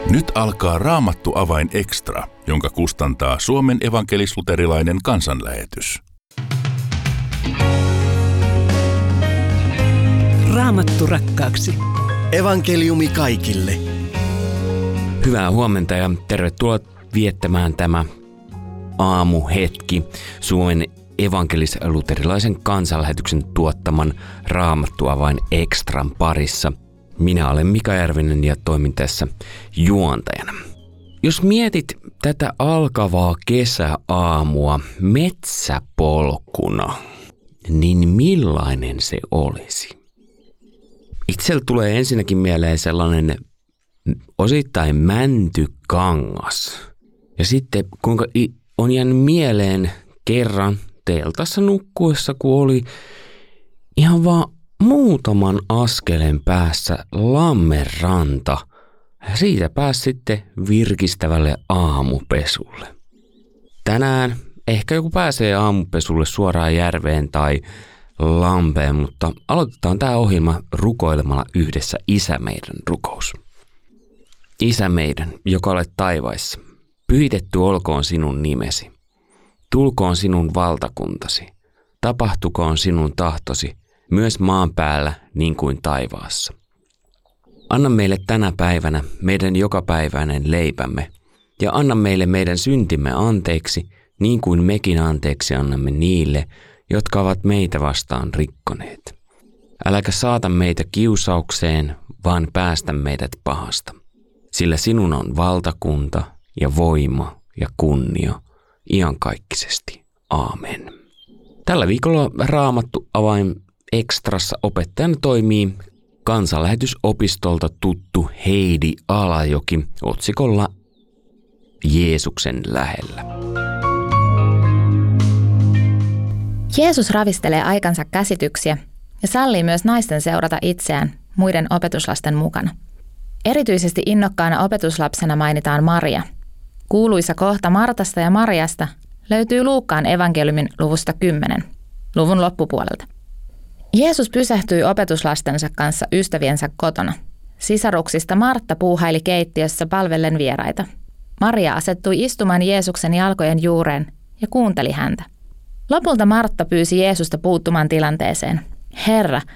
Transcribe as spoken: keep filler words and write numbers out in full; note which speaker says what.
Speaker 1: Nyt alkaa Raamattu avain extra, jonka kustantaa Suomen evankelis-luterilainen kansanlähetys.
Speaker 2: Raamattu rakkaaksi.
Speaker 3: Evankeliumi kaikille.
Speaker 4: Hyvää huomenta ja tervetuloa viettämään tämä aamuhetki Suomen evankelis-luterilaisen kansanlähetyksen tuottaman Raamattu avain extran parissa. Minä olen Mika Järvinen ja toimin tässä juontajana. Jos mietit tätä alkavaa kesäaamua metsäpolkuna, niin millainen se olisi? Itsellä tulee ensinnäkin mieleen sellainen osittain mäntykangas. Ja sitten kuinka on jäänyt mieleen kerran teltassa nukkuessa, kun oli ihan vaan muutaman askeleen päässä Lammenranta. Ja siitä pääsi sitten virkistävälle aamupesulle. Tänään ehkä joku pääsee aamupesulle suoraan järveen tai lampeen, mutta aloitetaan tämä ohjelma rukoilemalla yhdessä Isä meidän rukous. Isä meidän, joka olet taivaissa, pyhitetty olkoon sinun nimesi. Tulkoon sinun valtakuntasi. Tapahtukoon sinun tahtosi, myös maan päällä niin kuin taivaassa. Anna meille tänä päivänä meidän jokapäiväinen leipämme, ja anna meille meidän syntimme anteeksi, niin kuin mekin anteeksi annamme niille, jotka ovat meitä vastaan rikkoneet. Äläkä saata meitä kiusaukseen, vaan päästä meidät pahasta. Sillä sinun on valtakunta ja voima ja kunnia iankaikkisesti. Aamen. Tällä viikolla Raamattu avain extrassa opettajana toimii kansanlähetysopistolta tuttu Heidi Alajoki otsikolla Jeesuksen lähellä.
Speaker 5: Jeesus ravistelee aikansa käsityksiä ja sallii myös naisten seurata itseään muiden opetuslasten mukana. Erityisesti innokkaana opetuslapsena mainitaan Maria. Kuuluisa kohta Martasta ja Mariasta löytyy Luukkaan evankeliumin luvusta kymmenen, luvun loppupuolelta. Jeesus pysähtyi opetuslastensa kanssa ystäviensä kotona. Sisaruksista Martta puuhaili keittiössä palvellen vieraita. Maria asettui istumaan Jeesuksen jalkojen juureen ja kuunteli häntä. Lopulta Martta pyysi Jeesusta puuttumaan tilanteeseen. Herra,